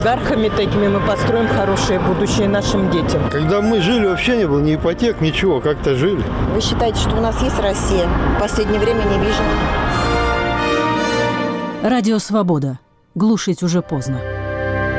Олигархами такими мы построим хорошее будущее нашим детям. Когда мы жили, вообще не было ни ипотек, ничего, как-то жили. Вы считаете, что у нас есть Россия? В последнее время не вижу. Радио «Свобода». Глушить уже поздно.